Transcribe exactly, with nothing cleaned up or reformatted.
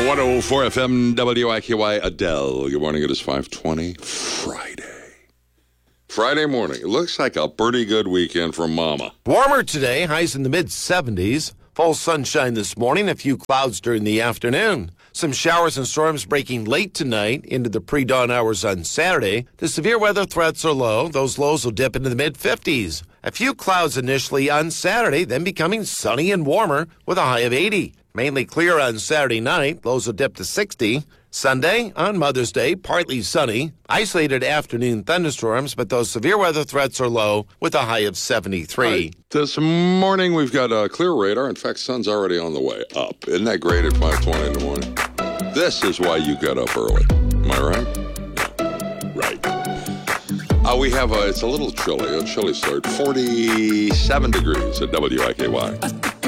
one oh four F M W I K Y Adele. Good morning. It is five twenty Friday. Friday morning. It looks like a pretty good weekend for Mama. Warmer today, highs in the mid seventies. Full sunshine this morning, a few clouds during the afternoon. Some showers and storms breaking late tonight into the pre-dawn hours on Saturday. The severe weather threats are low. Those lows will dip into the mid fifties. A few clouds initially on Saturday, then becoming sunny and warmer with a high of eighty. Mainly clear on Saturday night. Lows will dip to sixty. Sunday, on Mother's Day, partly sunny. Isolated afternoon thunderstorms, but those severe weather threats are low with a high of seventy-three. Right. This morning, we've got a clear radar. In fact, sun's already on the way up. Isn't that great at five twenty in the morning? This is why you got up early. Am I right? Yeah. Right. Uh, we have a, it's a little chilly, a chilly start. forty-seven degrees at W I K Y.